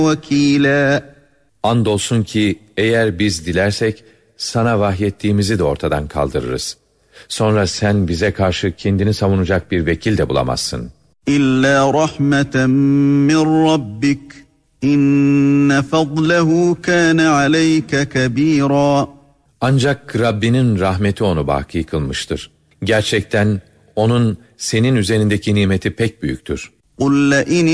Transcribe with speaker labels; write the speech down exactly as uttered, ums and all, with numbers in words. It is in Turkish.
Speaker 1: وَكِيلًا.
Speaker 2: Andolsun ki eğer biz dilersek sana vahyettiğimizi de ortadan kaldırırız. Sonra sen bize karşı kendini savunacak bir vekil de bulamazsın.
Speaker 1: İlla rahmeten min rabbik. İnne fadlehu kâne aleyke kebîrâ.
Speaker 2: Ancak Rabbinin rahmeti onu baki kılmıştır. Gerçekten onun senin üzerindeki nimeti pek büyüktür.
Speaker 1: قُلْ لَئِنِ